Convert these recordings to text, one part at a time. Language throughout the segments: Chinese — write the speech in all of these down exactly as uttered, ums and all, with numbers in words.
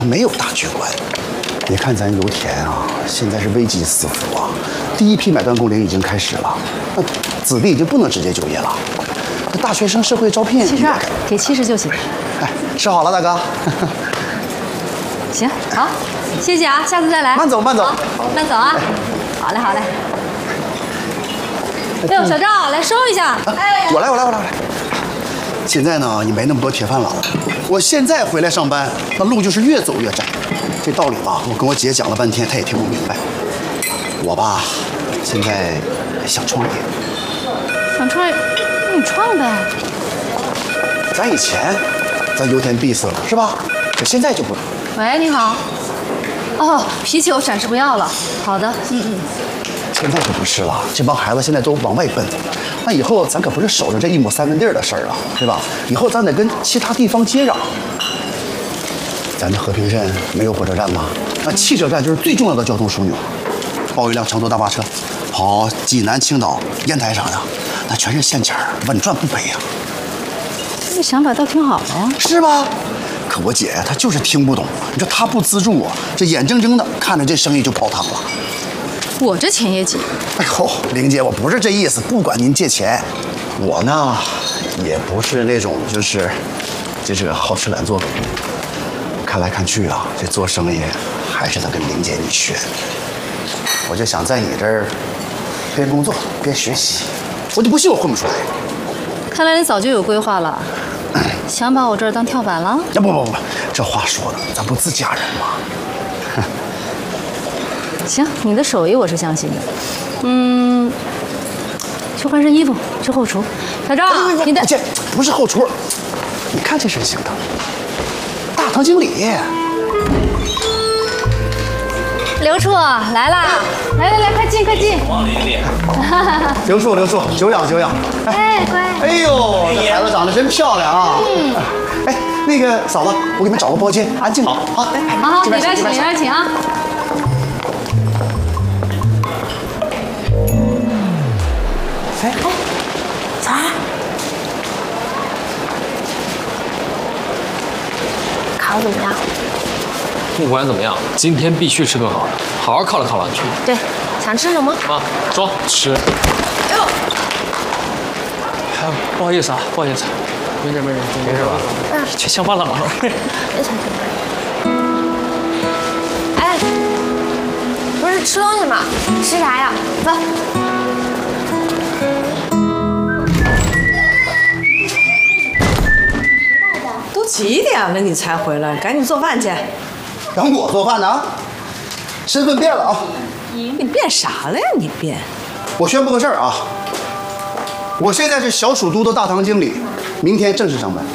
没有大局观。你看咱油田啊，现在是危机四伏啊，第一批买断工龄已经开始了，那子弟已经不能直接就业了。这大学生社会招聘， 七十二，给七十就行。 哎，吃好了，大哥。 行，好，谢谢啊，下次再来。 慢走，慢走， 慢走啊。好嘞，好嘞。哎呦，小赵，来收一下。 哎，我来，我来，我来，我来。现在呢，你没那么多铁饭碗了。我现在回来上班，那路就是越走越窄。这道理吧，我跟我姐讲了半天，她也听不明白。我吧，现在想创业。 想创业，那你创呗。 咱以前，咱油田闭塞了，是吧？可现在就不。 喂，你好。哦，啤酒暂时不要了。好的，嗯嗯。 现在可不是了，这帮孩子现在都往外奔。那以后咱可不是守着这一亩三分地的事儿啊，对吧？以后咱得跟其他地方接壤。咱这和平镇没有火车站吗？那汽车站就是最重要的交通枢纽。包一辆长途大巴车，跑济南、青岛、烟台啥的，那全是现钱儿，稳赚不赔呀。 这想法倒挺好的呀， 是吧？可我姐她就是听不懂，你说她不资助我，这眼睁睁的看着这生意就泡汤了。 我这钱也紧。 哎呦，玲姐，我不是这意思，不管您借钱，我呢也不是那种就是就是好吃懒做。看来看去啊，这做生意还是得跟玲姐你学。我就想在你这儿边工作边学习，我就不信我混不出来。 看来你早就有规划了，想把我这儿当跳板了？ 啊不不不，这话说的，咱不自家人吗？ 行，你的手艺我是相信的。嗯，去换身衣服，去后厨。小赵，你的姐不是后厨，你看这身行当，大堂经理。 刘处来啦！来来来，快进快进！ 王玲玲， 刘叔刘叔，久仰久仰。 哎，乖。 哎呦，这孩子长得真漂亮啊！嗯。哎，那个嫂子，我给你们找个包间，安静好。好，来， 好好，里边请，里边请啊。 哎哎，咋？烤得怎么样？ 不管怎么样，今天必须吃顿好的，好好犒劳犒劳你。 对，想吃什么？ 妈，说吃。 哎呦， 哎，不好意思啊，不好意思，没事没事，没事吧？ 嗯， 去想饭了吗？ 别想哎，不是吃东西吗？吃啥呀？走。 都几点了你才回来？赶紧做饭去。 让我做饭呢？身份变了啊！ 你变啥了呀？你变？ 我宣布个事儿啊！我现在是小蜀都的大堂经理，明天正式上班。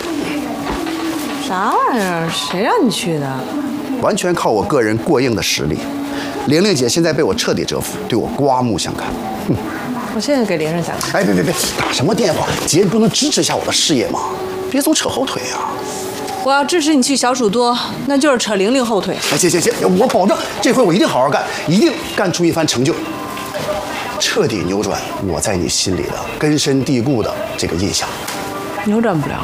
啥玩意儿？谁让你去的？ 完全靠我个人过硬的实力。玲玲姐现在被我彻底折服，对我刮目相看。哼！ 我现在给玲玲打。 哎，别别别，打什么电话？姐，你不能支持一下我的事业吗？别总扯后腿啊！ 我要支持你去小蜀都，那就是扯玲玲后腿。 哎，姐姐姐，我保证这回我一定好好干，一定干出一番成就，彻底扭转我在你心里的根深蒂固的这个印象。 扭转不了。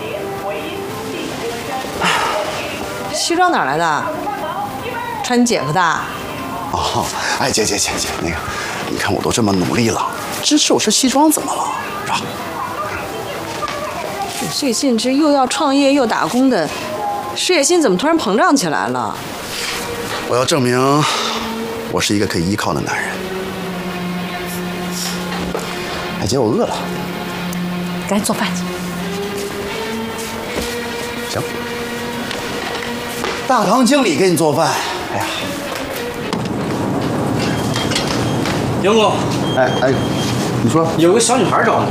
西装哪来的？穿你姐夫的？ 哦，哎，姐姐姐姐，那个，你看我都这么努力了，支持我身西装怎么了？是吧？ 最近这又要创业又打工的，事业心怎么突然膨胀起来了？ 我要证明我是一个可以依靠的男人。哎，姐，我饿了， 赶紧做饭去。 行。大堂经理给你做饭，哎呀， 杨总， 哎哎，你说有个小女孩找你。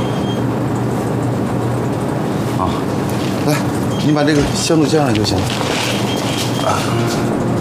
啊，来，你把这个箱子接上来就行。啊，